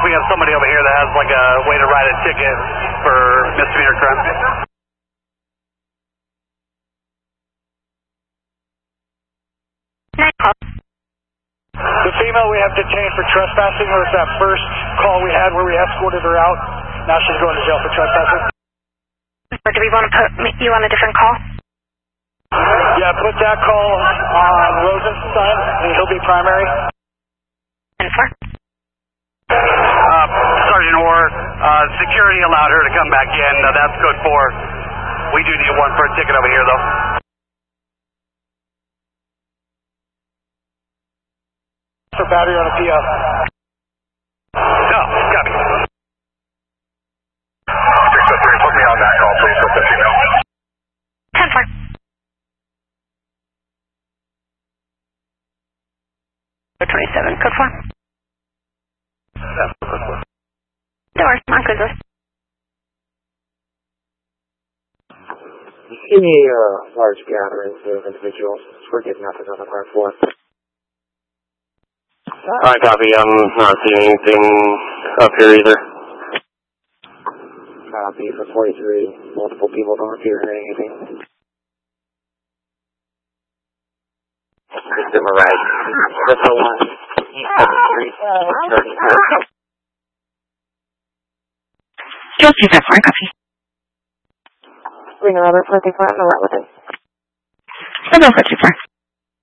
we have somebody over here that has like a way to write a ticket for misdemeanor crime. The female we have detained for trespassing was that first call we had where we escorted her out. Now she's going to jail for trespassing. Do we want to put you on a different call? Yeah, put that call on Rosen's son, and he'll be primary. And for? Sergeant Orr, security allowed her to come back in. That's code 4. We do need one for a ticket over here, though. For battery on a PO. No, copy. 603, put me on that call, please, with the female. 10-4. Code 27, code 4. Doors, on Quizlet. Any large gatherings of individuals, we're getting nothing on the ground floor. I copy. I'm not seeing anything up here either. Copy for 43. Multiple people don't appear hearing anything. Just to my right. That's the one. East of the street. Still 254, copy. Green Robert, 44, I'm not with it. I'll go for 24.